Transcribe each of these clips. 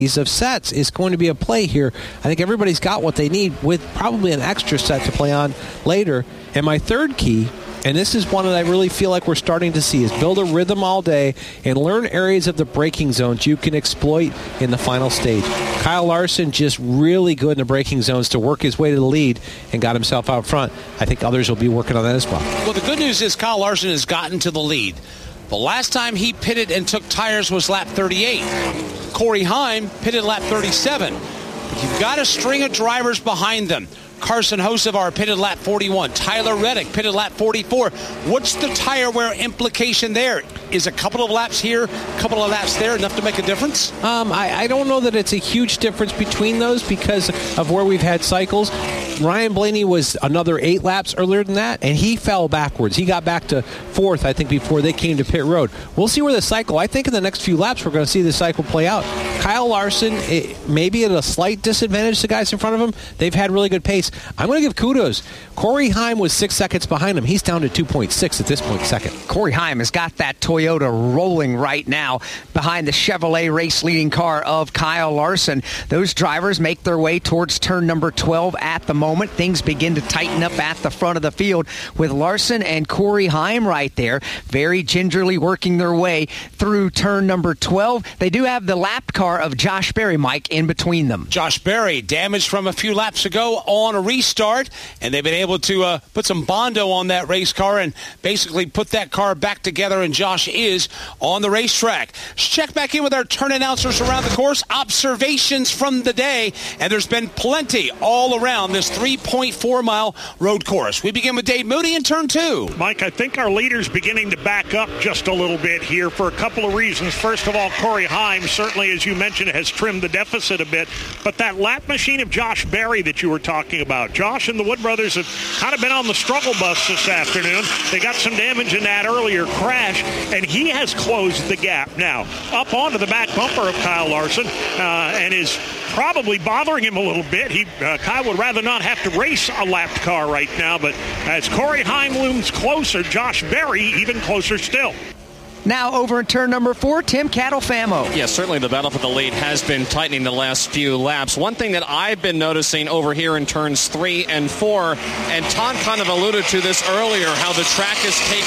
of sets is going to be a play here. I think everybody's got what they need with probably an extra set to play on later. And my third key, and this is one that I really feel like we're starting to see, is build a rhythm all day and learn areas of the braking zones you can exploit in the final stage. Kyle Larson just really good in the braking zones to work his way to the lead and got himself out front. I think others will be working on that as well. Well, the good news is Kyle Larson has gotten to the lead. The last time he pitted and took tires was lap 38. Corey Heim pitted lap 37. But you've got a string of drivers behind them. Carson Hocevar pitted lap 41. Tyler Reddick pitted lap 44. What's the tire wear implication there? Is a couple of laps here, a couple of laps there enough to make a difference? I don't know that it's a huge difference between those because of where we've had cycles. Ryan Blaney was another 8 laps earlier than that, and he fell backwards. He got back to 4th, I think, before they came to pit road. We'll see where the cycle, I think in the next few laps we're going to see the cycle play out. Kyle Larson, maybe at a slight disadvantage to guys in front of him. They've had really good pace. I'm going to give kudos. Corey Heim was 6 seconds behind him. He's down to 2.6 at this point second. Corey Heim has got that Toyota rolling right now behind the Chevrolet race-leading car of Kyle Larson. Those drivers make their way towards turn number 12 at the moment. Things begin to tighten up at the front of the field with Larson and Corey Heim right there, very gingerly working their way through turn number 12. They do have the lap car of Josh Berry, Mike, in between them. Josh Berry, damaged from a few laps ago on a restart, and they've been able to put some Bondo on that race car and basically put that car back together, and Josh is on the racetrack. Let's check back in with our turn announcers around the course. Observations from the day, and there's been plenty all around this 3.4-mile road course. We begin with Dave Moody in turn 2. Mike, I think our leader's beginning to back up just a little bit here for a couple of reasons. First of all, Corey Heim certainly, as you mentioned, has trimmed the deficit a bit, but that lap machine of Josh Berry that you were talking about, Josh and the Wood brothers have kind of been on the struggle bus this afternoon. They got some damage in that earlier crash, and he has closed the gap now up onto the back bumper of Kyle Larson and is probably bothering him a little bit. Kyle would rather not have to race a lapped car right now, but as Corey Heim looms closer, Josh Berry even closer still. Now over in turn number 4, Tim Catalfamo. Yes, certainly the battle for the lead has been tightening the last few laps. One thing that I've been noticing over here in turns 3 and 4, and Todd kind of alluded to this earlier, how the track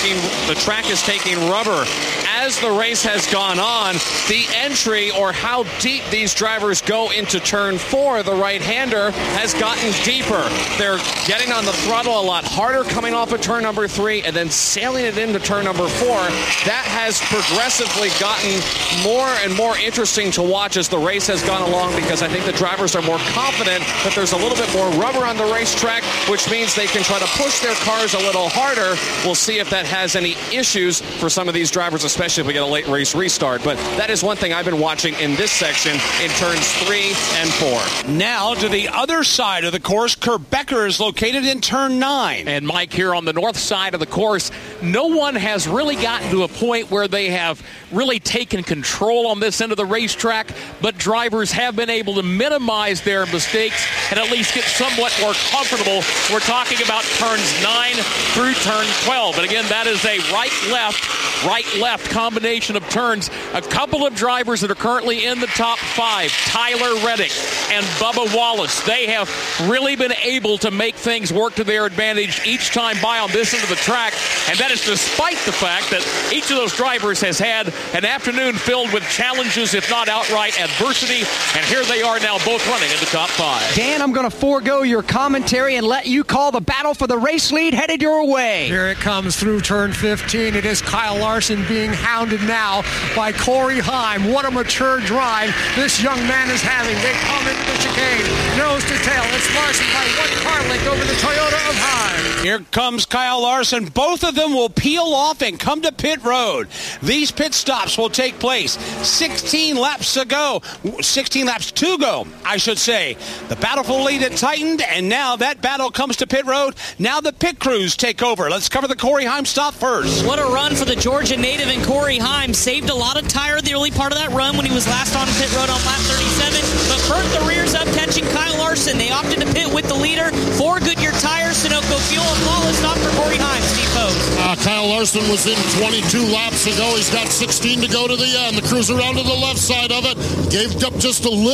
is taking rubber. As the race has gone on, the entry or how deep these drivers go into turn 4, the right-hander, has gotten deeper. They're getting on the throttle a lot harder coming off of turn number 3 and then sailing it into turn number 4. That has progressively gotten more and more interesting to watch as the race has gone along, because I think the drivers are more confident that there's a little bit more rubber on the racetrack, which means they can try to push their cars a little harder. We'll see if that has any issues for some of these drivers, especially if we get a late race restart. But that is one thing I've been watching in this section in turns 3 and 4. Now to the other side of the course, Kurt Becker is located in turn 9. And Mike, here on the north side of the course, no one has really gotten to a point where they have really taken control on this end of the racetrack, but drivers have been able to minimize their mistakes and at least get somewhat more comfortable. We're talking about turns 9 through turn 12. And again, that is a right-left combination of turns. A couple of drivers that are currently in the top 5, Tyler Reddick and Bubba Wallace, they have really been able to make things work to their advantage each time by on this end of the track, and that is despite the fact that each of those drivers has had an afternoon filled with challenges, if not outright adversity, and here they are now both running in the top 5. Dan, I'm going to forego your commentary and let you call the battle for the race lead headed your way. Here it comes through turn 15. It is Kyle Larson being hounded now by Corey Heim. What a mature drive this young man is having. They come into the chicane, nose to tail. It's Larson by 1 car length over the Toyota of Heim. Here comes Kyle Larson. Both of them will peel off and come to pit road. These pit stops will take place 16 laps to go, I should say. The battle for the lead had tightened, and now that battle comes to pit road. Now the pit crews take over. Let's cover the Corey Heim stop first. What a run for the Georgia native and Corey Heim. Saved a lot of tire the early part of that run when he was last on pit road on lap 37, but burnt the rears up catching Kyle Larson. They opted to pit with the leader. 4 Goodyear tires, Sunoco fuel, and flawless stop for Corey Heim. Steve Post. Kyle Larson was in 22 laps ago. He's got 16 to go to the end. The cruiser around to the left side of it. Gave up just a little.